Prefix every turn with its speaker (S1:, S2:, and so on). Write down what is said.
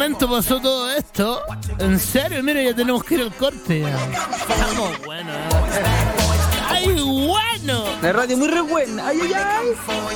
S1: momento pasó todo esto? ¿En serio? Mira, ya tenemos que ir al corte. Ya. Estamos buenos. ¡Ay, bueno!
S2: La radio muy re buena. Ay, ay, ay.